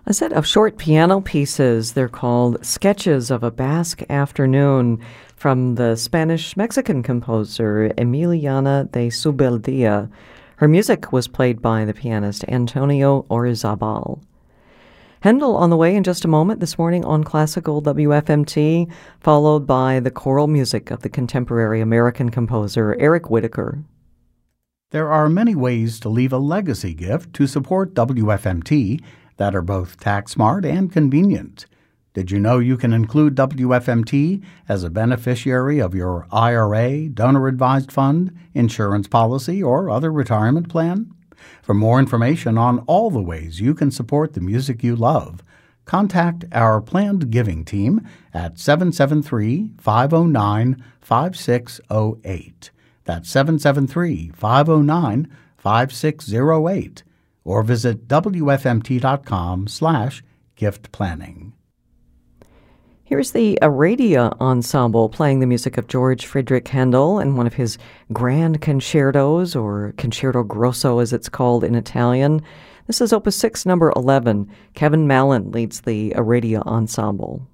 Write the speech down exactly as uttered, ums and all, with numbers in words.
A set of short piano pieces. They're called Sketches of a Basque Afternoon from the Spanish-Mexican composer Emiliana de Zubeldia. Her music was played by the pianist Antonio Orizabal. Handel on the way in just a moment this morning on Classical W F M T, followed by the choral music of the contemporary American composer Eric Whitacre. There are many ways to leave a legacy gift to support W F M T that are both tax-smart and convenient. Did you know you can include W F M T as a beneficiary of your I R A, donor-advised fund, insurance policy, or other retirement plan? For more information on all the ways you can support the music you love, contact our planned giving team at seven seven three, five zero nine, five six zero eight. That's seven seven three, five zero nine, five six zero eight. Or visit W F M T dot com slash gift planning. Here's the Aradia Ensemble playing the music of George Friedrich Handel in one of his grand concertos, or Concerto Grosso as it's called in Italian. This is Opus six, number eleven. Kevin Mallon leads the Aradia Ensemble.